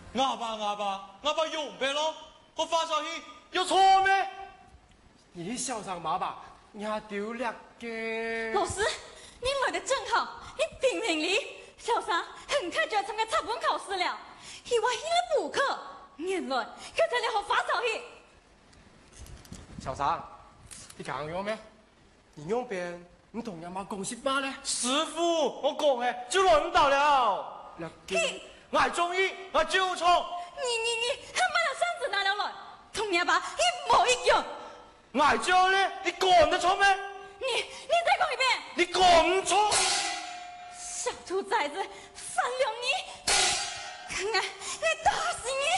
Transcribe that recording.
哑巴用呗咯，我发烧气有错咩？ 你小上妈吧，你还丢两个。 老师，你来的正好，你评评理。小三很快就要参加插本考试了，以为他来补课，原来佢在嚟學發燒氣。 小三，你講咗咩？你用邊唔同阿媽講實話咧？ 師傅，我講嘅就輪到了。我中意，我就錯。 你，他媽的箱子拿了來，同阿爸一模一樣。 我就咧，你講得錯咩？ 你再講一遍。 你講錯。 小兔崽子，反了你！看看，我打死你！